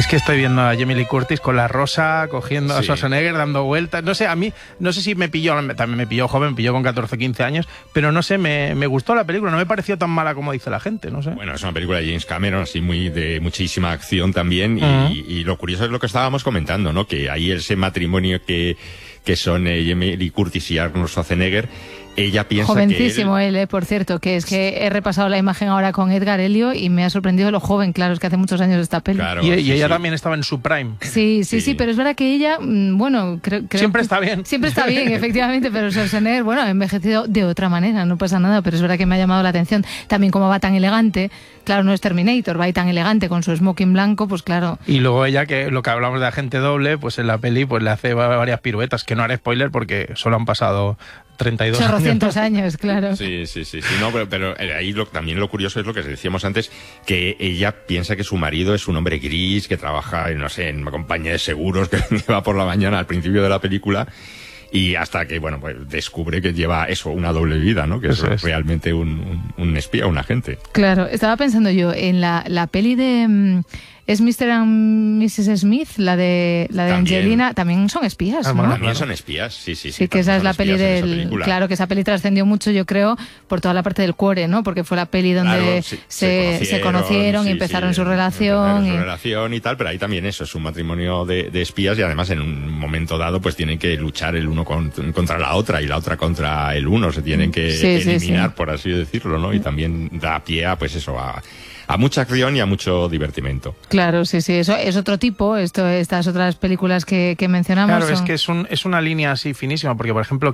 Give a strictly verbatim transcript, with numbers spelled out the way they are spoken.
Es que estoy viendo a Jamie Lee Curtis con la rosa, cogiendo sí. a Schwarzenegger, dando vueltas. No sé, a mí, no sé si me pilló, también me pilló joven, me pilló con catorce, quince años, pero no sé, me, me gustó la película, no me pareció tan mala como dice la gente, no sé. Bueno, es una película de James Cameron, así muy de muchísima acción también, Uh-huh. y, y lo curioso es lo que estábamos comentando, ¿no? Que ahí ese matrimonio que, que son eh, Jamie Lee Curtis y Arnold Schwarzenegger, ella piensa jovencísimo que él... él, eh, por cierto, que es que he repasado la imagen ahora con Edgar Elio y me ha sorprendido lo joven, claro, es que hace muchos años esta peli. Claro, y, y sí, ella sí. también estaba en su prime. Sí, sí, sí, Sí. pero es verdad que ella, bueno, creo, creo Siempre que está bien. Siempre está bien, efectivamente, pero Schwarzenegger, bueno, ha envejecido de otra manera, no pasa nada, pero es verdad que me ha llamado la atención también cómo va tan elegante. Claro, no es Terminator, va ahí tan elegante con su smoking blanco, pues claro. Y luego ella, que lo que hablamos de agente doble, pues en la peli pues le hace varias piruetas, que no haré spoiler porque solo han pasado treinta y dos chorrocientos años. años, claro. Sí, sí, sí, sí, no, pero, pero ahí lo, también lo curioso es lo que decíamos antes, que ella piensa que su marido es un hombre gris, que trabaja, no sé, en una compañía de seguros, que va por la mañana al principio de la película, y hasta que, bueno, pues descubre que lleva eso, una doble vida, ¿no? Que Eso es, es. realmente un, un, un espía, un agente. Claro, estaba pensando yo en la, la peli de... Um, es mister and missus Smith, la de la de También. Angelina, también son espías, Ah, ¿no? bueno, También claro. son espías, sí, sí, sí. Sí, que esa son es la peli espías en esa del... película. Claro, que esa peli trascendió mucho, yo creo, por toda la parte del cuore, ¿no? Porque fue la peli donde Claro, sí, se, se conocieron sí, y empezaron sí, su relación. empezaron su y... relación y tal, pero ahí también eso, es un matrimonio de, de espías y además en un momento dado pues tienen que luchar el uno con, contra la otra y la otra contra el uno, se tienen que Sí, sí, eliminar, sí. por así decirlo, ¿no? Y también da pie a, pues eso, a, a mucha acción y a mucho divertimento. Claro, sí, sí, eso es otro tipo, esto, estas otras películas que, que mencionamos. Claro, es son- que es, un, es una línea así finísima, porque por ejemplo